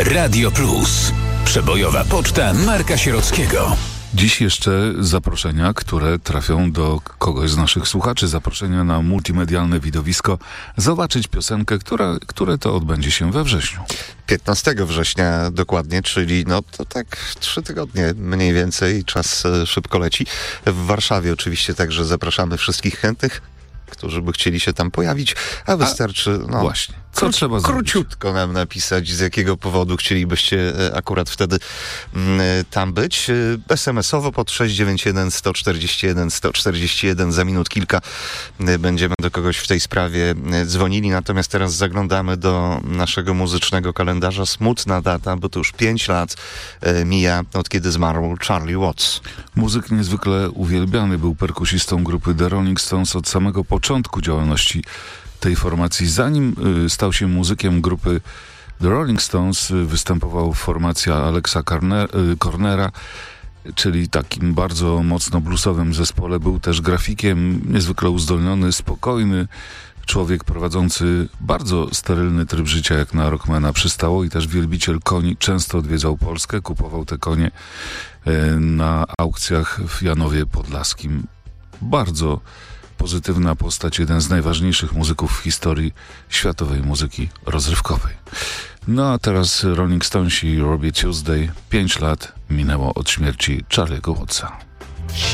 Radio Plus. Przebojowa poczta Marka Sierockiego. Dziś jeszcze zaproszenia, które trafią do kogoś z naszych słuchaczy. Zaproszenia na multimedialne widowisko. Zobaczyć piosenkę, które to odbędzie się we wrześniu. 15 września dokładnie, czyli no to tak 3 tygodnie mniej więcej. Czas szybko leci. W Warszawie oczywiście także zapraszamy wszystkich chętnych, którzy by chcieli się tam pojawić, a wystarczy... Właśnie. Co trzeba zrobić? Króciutko nam napisać, z jakiego powodu chcielibyście akurat wtedy tam być. SMS-owo pod 691 141 141 za minut kilka będziemy do kogoś w tej sprawie dzwonili. Natomiast teraz zaglądamy do naszego muzycznego kalendarza. Smutna data, bo to już 5 lat mija od kiedy zmarł Charlie Watts. Muzyk niezwykle uwielbiany, był perkusistą grupy The Rolling Stones od samego początku działalności tej formacji. Zanim stał się muzykiem grupy The Rolling Stones, występował w formacji Alexa Cornera, czyli takim bardzo mocno bluesowym zespole. Był też grafikiem, niezwykle uzdolniony, spokojny człowiek prowadzący bardzo sterylny tryb życia, jak na rockmana przystało, i też wielbiciel koni. Często odwiedzał Polskę, kupował te konie na aukcjach w Janowie Podlaskim. Bardzo pozytywna postać, jeden z najważniejszych muzyków w historii światowej muzyki rozrywkowej. No a teraz Rolling Stones i Ruby Tuesday. 5 lat minęło od śmierci Charlie'ego Wattsa.